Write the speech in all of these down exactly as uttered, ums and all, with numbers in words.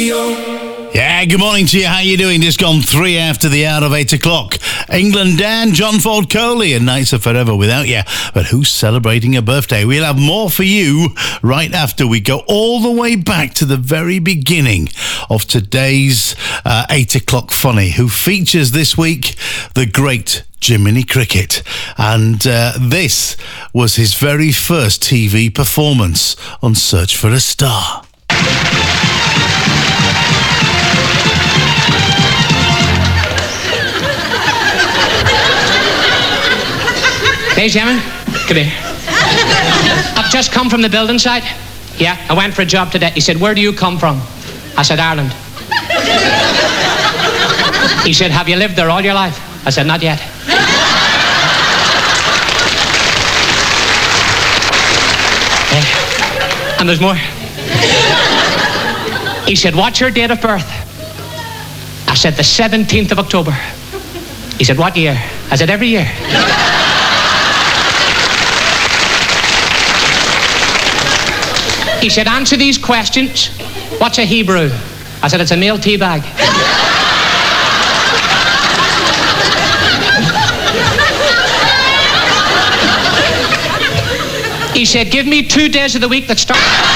Yeah, good morning to you. How you doing? Just gone three after the hour of eight o'clock. England Dan, John Ford Coley, and Nights Are Forever Without You. But who's celebrating a birthday? We'll have more for you right after we go all the way back to the very beginning of today's uh, eight o'clock funny, who features this week the great Jiminy Cricket. And uh, this was his very first T V performance on Search for a Star. Hey, Jimmy, come here. I've just come from the building site. Yeah, I went for a job today. He said, where do you come from? I said, Ireland. He said, have you lived there all your life? I said, not yet. Yeah. And there's more. He said, what's your date of birth? I said, the seventeenth of October. He said, what year? I said, every year. He said, answer these questions. What's a Hebrew? I said, it's a male tea bag. He said, give me two days of the week that start...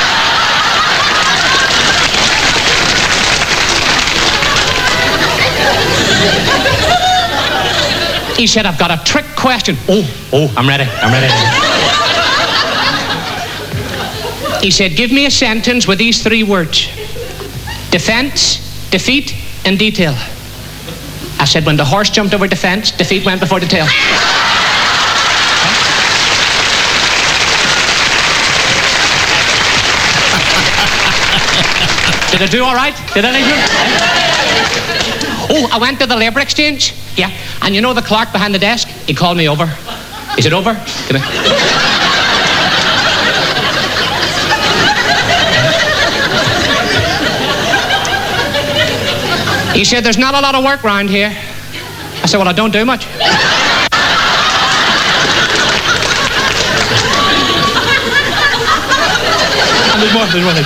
He said, I've got a trick question. Oh, oh, I'm ready, I'm ready. He said, give me a sentence with these three words. Defense, defeat, and detail. I said, when the horse jumped over the fence, defeat went before the tail. Did I do all right? Did I do? Oh, I went to the labour exchange. Yeah, and you know the clerk behind the desk? He called me over. Is it over? Come here. He said, there's not a lot of work around here. I said, well, I don't do much. And there's more, there's more.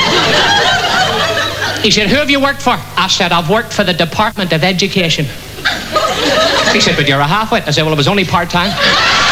He said, who have you worked for? I said, I've worked for the Department of Education. He said, but you're a half-wit. I said, well, it was only part-time.